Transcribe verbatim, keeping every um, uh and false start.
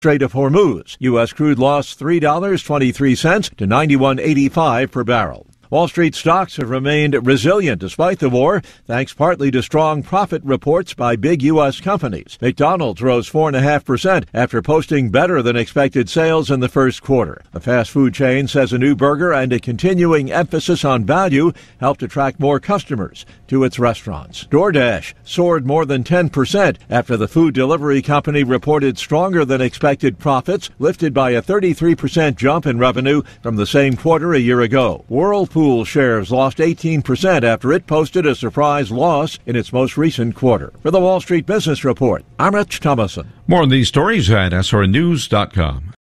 Strait of Hormuz. U S crude lost three dollars and twenty-three cents to ninety-one eighty-five per barrel. Wall Street stocks have remained resilient despite the war, thanks partly to strong profit reports by big U S companies. McDonald's rose four point five percent after posting better than expected sales in the first quarter. The fast food chain says a new burger and a continuing emphasis on value helped attract more customers to its restaurants. DoorDash soared more than ten percent after the food delivery company reported stronger than expected profits, lifted by a thirty-three percent jump in revenue from the same quarter a year ago. Whirlpool shares lost eighteen percent after it posted a surprise loss in its most recent quarter. For the Wall Street Business Report, I'm Rich Thomason. More on these stories at S R News dot com.